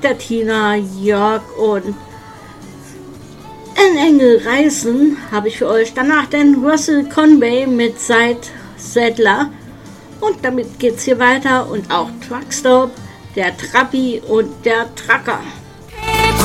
der Tina, Jörg und N. Engel Reisen habe ich für euch. Danach den Russell Conway mit Seidler. Und damit geht's hier weiter und auch Truckstop, der Trappi und der Trucker.